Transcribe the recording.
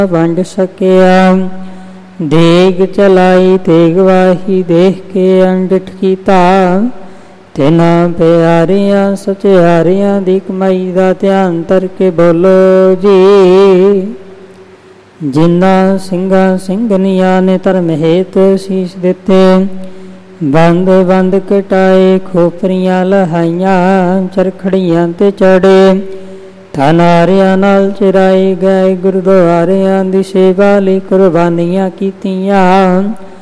ਵੰਡ ਸਕਿਆ। ਦੇਗ ਚਲਾਈ ਤੇਗ ਵਾਹੀ, ਦੇਖ ਕੇ ਅੰਡਿਠ ਕੀਤਾ। ਤਿਨਾਂ ਪਿਆਰਿਆਂ ਸਚਿਆਰਿਆਂ ਦੀ ਕਮਾਈ ਦਾ ਧਿਆਨ ਧਰ ਕੇ ਬੋਲੋ ਜੀ। ਜਿਨ੍ਹਾਂ ਸਿੰਘਾਂ ਸਿੰਘਣੀਆਂ ਨੇ ਧਰਮ ਹੇਤ ਸੀਸ ਦਿੱਤੇ, ਬੰਦ ਬੰਦ ਕਟਾਏ, ਖੋਪਰੀਆਂ ਲਹਾਈਆਂ, ਚਰਖੜੀਆਂ ਤੇ ਚੜੇ, ਥਾਨਾਰਿਆਂ ਨਾਲ ਚਿਰਾਏ ਗਏ, ਗੁਰਦੁਆਰਿਆਂ ਦੀ ਸੇਵਾ ਲਈ ਕੁਰਬਾਨੀਆਂ ਕੀਤੀਆਂ,